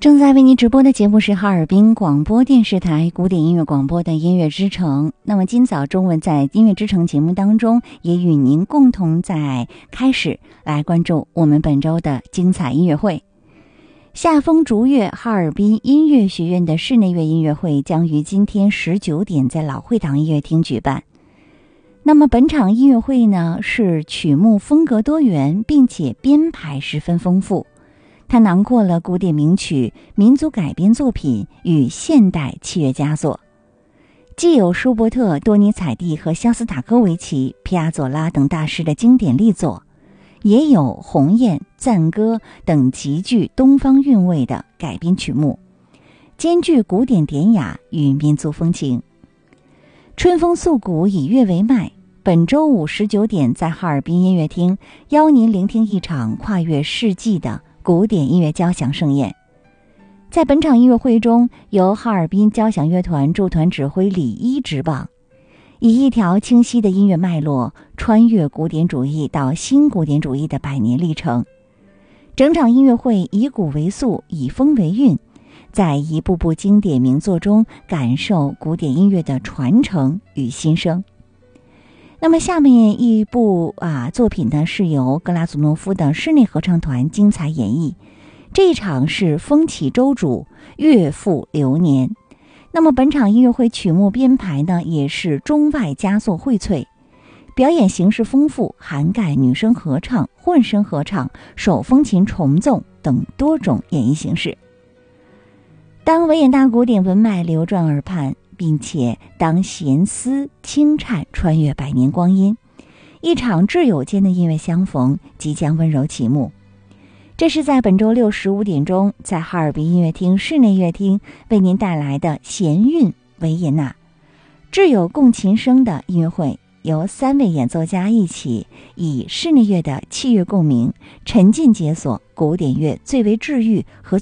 正在为您直播的节目是哈尔滨广播电视台古典音乐广播的音乐之城。那么今早中文在音乐之城节目当中，也与您共同在开始来关注我们本周的精彩音乐会。夏风竹乐哈尔滨音乐学院的室内乐音乐会将于今天19点在老会堂音乐厅举办。那么本场音乐会呢，是曲目风格多元，并且编排十分丰富。它囊括了古典名曲、民族改编作品与现代器乐佳作，既有舒伯特、多尼采蒂和肖斯塔科维奇、皮亚佐拉等大师的经典力作，也有鸿雁、赞歌等极具东方韵味的改编曲目，兼具古典典雅与民族风情。春风诉古，以乐为脉。本周五19点在哈尔滨音乐厅邀您聆听一场跨越世纪的古典音乐交响盛宴。在本场音乐会中，由哈尔滨交响乐团驻团指挥李一执棒，以一条清晰的音乐脉络穿越古典主义到新古典主义的100年历程。整场音乐会以古为素，以风为韵，在一部部经典名作中感受古典音乐的传承与新生。那么下面一部作品呢，是由格拉祖诺夫的室内合唱团精彩演绎。这一场是风起周主，乐赋流年。那么本场音乐会曲目编排呢，也是中外佳作荟萃，表演形式丰富，涵盖女声合唱、混声合唱、手风琴重奏等多种演绎形式。当维也纳古典文脉流转耳畔，并且当弦丝轻颤穿越100年光阴，一场挚友间的音乐相逢即将温柔启幕。这是在本周6 15点钟在哈尔滨音乐厅室内乐厅为您带来的弦韵维也纳挚友共琴声的音乐会，由3位演奏家一起以室内乐的器乐共鸣，沉浸解锁古典乐最为治愈和